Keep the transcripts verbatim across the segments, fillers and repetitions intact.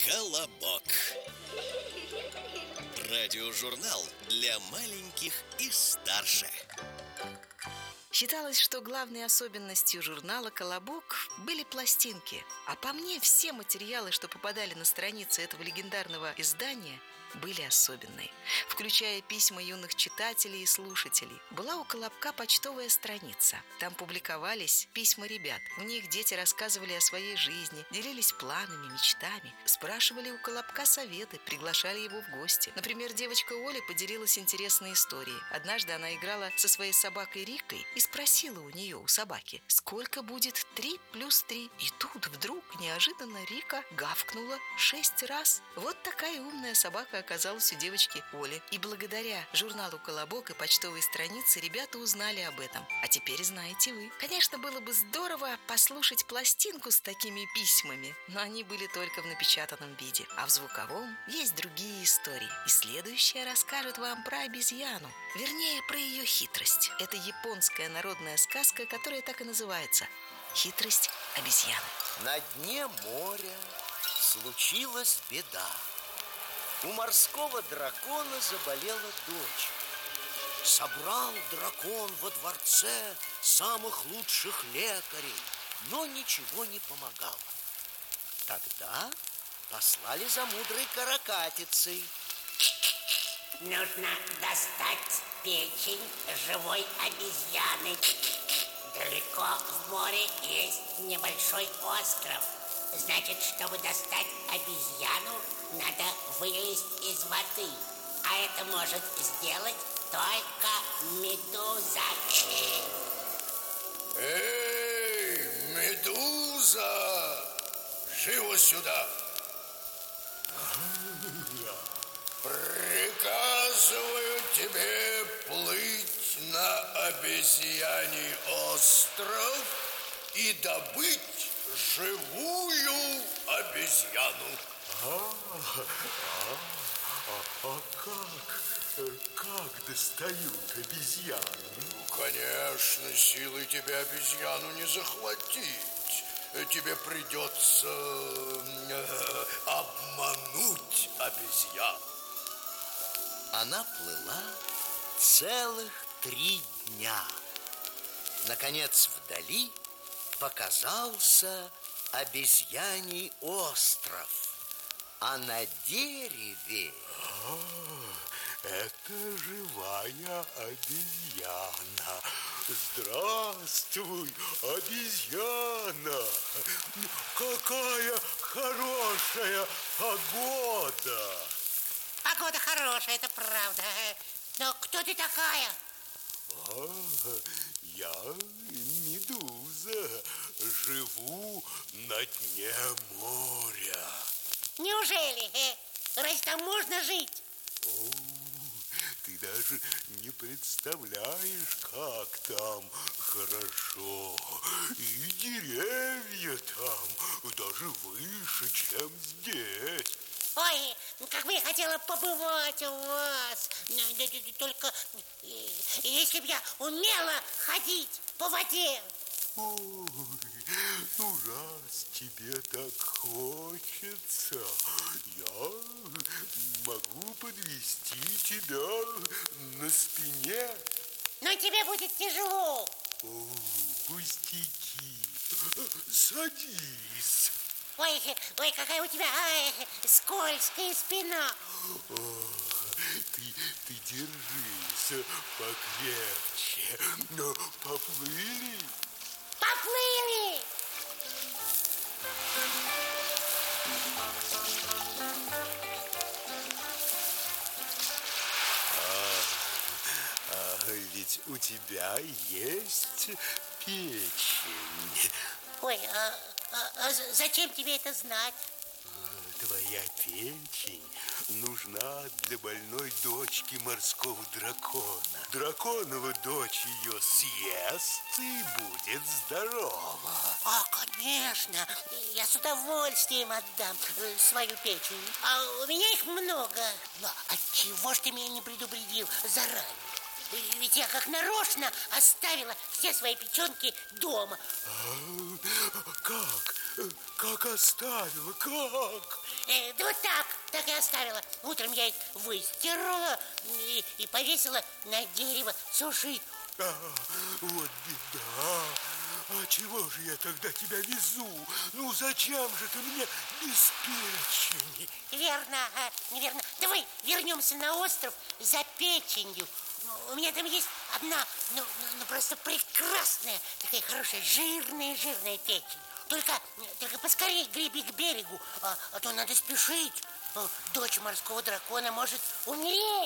Колобок. Радиожурнал для маленьких и старше. Считалось, что главной особенностью журнала «Колобок» были пластинки. А по мне, все материалы, что попадали на страницы этого легендарного издания, были особенные, включая письма юных читателей и слушателей. Была у «Колобка» почтовая страница. Там публиковались письма ребят. В них дети рассказывали о своей жизни, делились планами, мечтами, спрашивали у «Колобка» советы, приглашали его в гости. Например, девочка Оля поделилась интересной историей. Однажды она играла со своей собакой Рикой и спросила у нее, у собаки, сколько будет три плюс три. И тут вдруг неожиданно Рика гавкнула шесть раз. Вот такая умная собака оказалась у девочки Оли. И благодаря журналу «Колобок» и почтовой странице ребята узнали об этом. А теперь знаете вы. Конечно, было бы здорово послушать пластинку с такими письмами, но они были только в напечатанном виде. А в звуковом есть другие истории. И следующая расскажет вам про обезьяну. Вернее, про ее хитрость. Это японская народная сказка, которая так и называется «Хитрость обезьяны». На дне моря случилась беда. У морского дракона заболела дочь. Собрал дракон во дворце самых лучших лекарей, но ничего не помогало. Тогда послали за мудрой каракатицей. Нужно достать печень живой обезьяны. Далеко в море есть небольшой остров. Значит, чтобы достать обезьяну, надо вылезть из воды. А это может сделать только медуза. Эй, медуза! Живо сюда! Приказываю тебе плыть на обезьяний остров и добыть живую обезьяну. А, а, а, а как? Как достают обезьяну? Ну, конечно, силой тебе обезьяну не захватить. Тебе придется э, обмануть обезьяну. Она плыла целых три дня. Наконец, вдали показался обезьяний остров, а на дереве... А, это живая обезьяна. Здравствуй, обезьяна! Какая хорошая погода! Погода хорошая, это правда. Но кто ты такая? А, я медуза, живу на дне моря. Неужели? Э, разве там можно жить? О, ты даже не представляешь, как там хорошо. И деревья там даже выше, чем здесь. Ой, как бы я хотела побывать у вас. Только если бы я умела ходить по воде. Ой, ну раз тебе так хочется, я могу подвести тебя на спине. Но тебе будет тяжело. О, пустяки. Садись. Ой, ой, какая у тебя ай, скользкая спина. О, ты, ты держись покрепче. Ну, поплыли. Поплыли! А, а ведь у тебя есть печень. Ой, а, а, а зачем тебе это знать? Твоя печень нужна для больной дочки морского дракона. Драконова дочь ее съест и будет здорова. А, конечно, я с удовольствием отдам э, свою печень. А у меня их много. Но отчего ж ты меня не предупредил заранее? Ведь я как нарочно оставила все свои печенки дома. А, как? Как оставила? Как? Э, да вот так, так и оставила. Утром я их выстирала и, и повесила на дерево сушить. А, вот беда. А чего же я тогда тебя везу? Ну, зачем же ты мне без печени? Верно, а, неверно. Давай вернемся на остров за печенью. У меня там есть одна, ну, ну, ну просто прекрасная, такая хорошая, жирная-жирная печень. Только, только поскорее греби к берегу, а, а то надо спешить. Дочь морского дракона может умереть.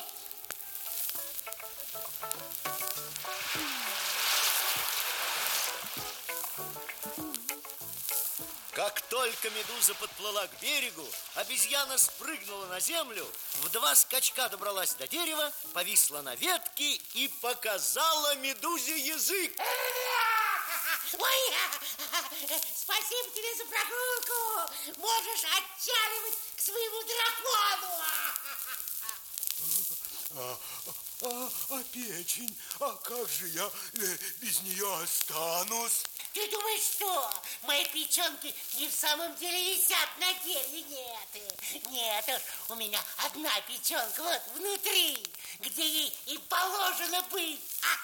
Как только Медуза подплыла к берегу, обезьяна спрыгнула на землю, в два скачка добралась до дерева, повисла на ветке и показала Медузе язык. Ой, спасибо тебе за прогулку. Можешь отчаливать к своему дракону. А, а, а печень? А как же я э, без нее останусь? Ты думаешь, что мои печенки не в самом деле висят на дереве? Нет, нет уж, у меня одна печенка вот внутри, где ей и положено быть.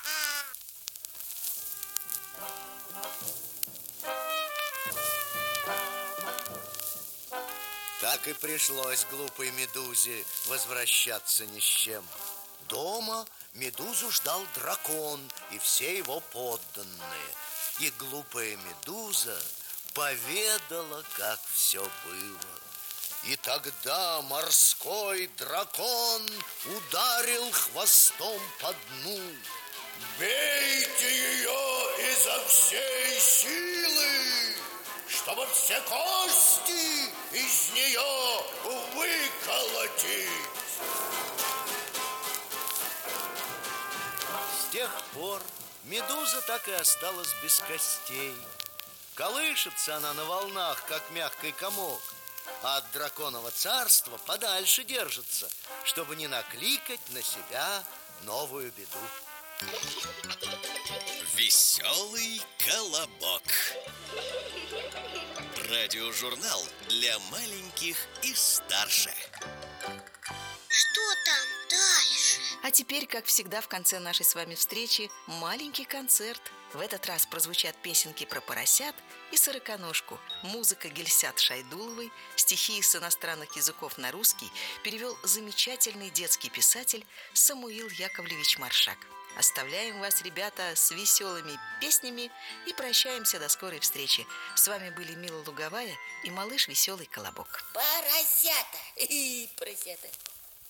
Так и пришлось глупой Медузе возвращаться ни с чем. Дома Медузу ждал дракон и все его подданные. И глупая Медуза поведала, как все было. И тогда морской дракон ударил хвостом по дну. Бейте ее изо всей силы, чтобы все кости из нее выколотить. С тех пор Медуза так и осталась без костей. Колышется она на волнах, как мягкий комок, а от драконового царства подальше держится, чтобы не накликать на себя новую беду. Веселый колобок. Радиожурнал для маленьких и старше. Что там дальше? А теперь, как всегда, в конце нашей с вами встречи маленький концерт. В этот раз прозвучат песенки про поросят и сороконожку. Музыка Гельсят Шайдуловой, стихи с иностранных языков на русский перевел замечательный детский писатель Самуил Яковлевич Маршак. Оставляем вас, ребята, с веселыми песнями и прощаемся до скорой встречи. С вами были Мила Луговая и малыш Веселый Колобок. Поросята, поросята.